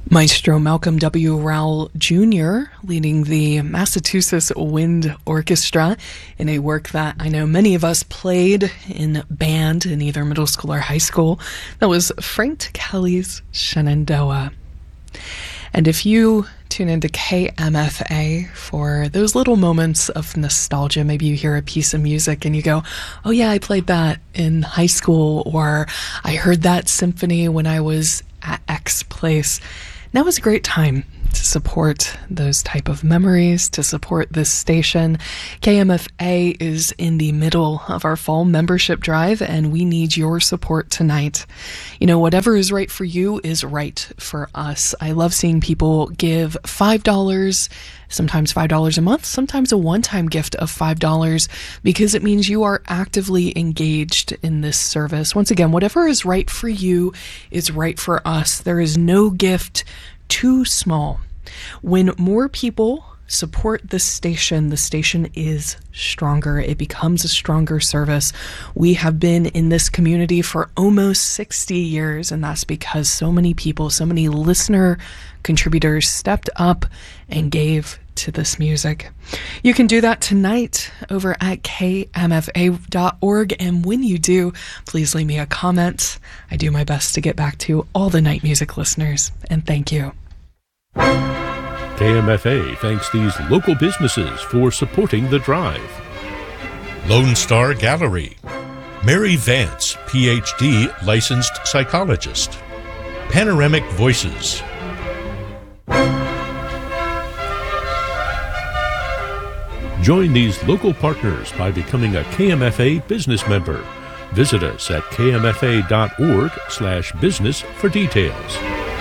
Maestro Malcolm W. Rowell Jr. leading the Massachusetts Wind Orchestra in a work that I know many of us played in band in either middle school or high school. That was Frank Kelly's Shenandoah. And if you tune into KMFA for those little moments of nostalgia, maybe you hear a piece of music and you go, oh yeah, I played that in high school, or I heard that symphony when I was at X place. Now is a great time to support those type of memories, to support this station. KMFA is in the middle of our fall membership drive, and we need your support tonight. You know, whatever is right for you is right for us. I love seeing people give $5, sometimes $5 a month, sometimes a one-time gift of $5, because it means you are actively engaged in this service. Once again, whatever is right for you is right for us. There is no gift too small. When more people support the station is stronger. It becomes a stronger service. We have been in this community for almost 60 years, and that's because so many people, so many listener contributors stepped up and gave to this music. You can do that tonight over at kmfa.org, and when you do, please leave me a comment. I do my best to get back to all the night music listeners, and thank you. KMFA thanks these local businesses for supporting the drive. Lone Star Gallery, Mary Vance, PhD, licensed psychologist. Panoramic Voices. Join these local partners by becoming a KMFA business member. Visit us at kmfa.org/business for details.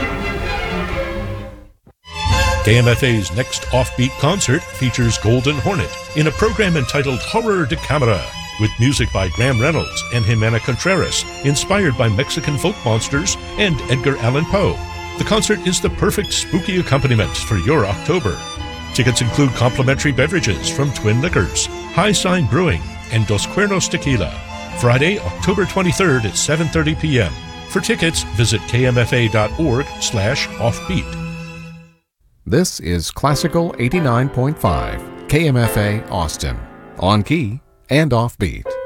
KMFA's next Offbeat concert features Golden Hornet in a program entitled Horror de Camera, with music by Graham Reynolds and Jimena Contreras, inspired by Mexican folk monsters and Edgar Allan Poe. The concert is the perfect spooky accompaniment for your October. Tickets include complimentary beverages from Twin Liquors, High Sign Brewing, and Dos Cuernos Tequila. Friday, October 23rd at 7:30 p.m. For tickets, visit kmfa.org/offbeat. This is Classical 89.5, KMFA Austin, on key and offbeat.